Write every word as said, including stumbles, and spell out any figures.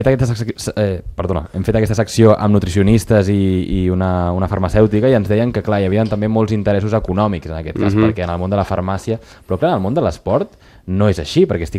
Aquesta sec... eh, perdona, hem fet aquesta secció amb nutricionistes i, i una, una farmacèutica i ens deien que clar, hi havia també molts interessos econòmics en aquest cas, mm-hmm. perquè en el món de la farmàcia, però clar, en el món de l'esport no és així, perquè estic